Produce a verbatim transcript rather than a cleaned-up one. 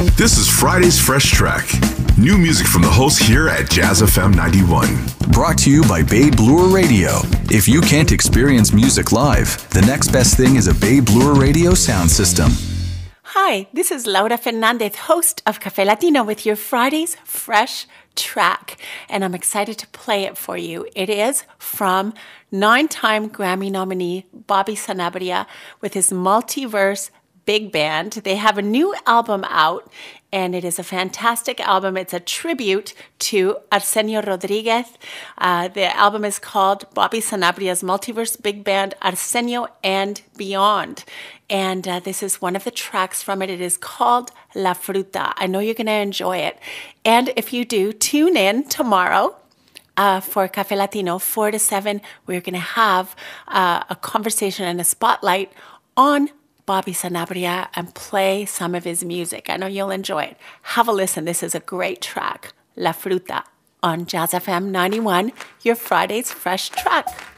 This is Friday's Fresh Track. New music from the hosts here at Jazz F M ninety-one. Brought to you by Bay Bloor Radio. If you can't experience music live, the next best thing is a Bay Bloor Radio sound system. Hi, this is Laura Fernandez, host of Café Latino with your Friday's Fresh Track, and I'm excited to play it for you. It is from nine-time Grammy nominee Bobby Sanabria with his Multiverse Big Band. They have a new album out, and it is a fantastic album. It's a tribute to Arsenio Rodriguez. Uh, the album is called Bobby Sanabria's Multiverse Big Band, Arsenio and Beyond. And uh, this is one of the tracks from it. It is called La Fruta. I know you're going to enjoy it. And if you do, tune in tomorrow uh, for Café Latino, four to seven. We're going to have uh, a conversation and a spotlight on Bobby Sanabria and play some of his music. I know you'll enjoy it. Have a listen. This is a great track. La Fruta on Jazz F M ninety-one, your Friday's Fresh Track.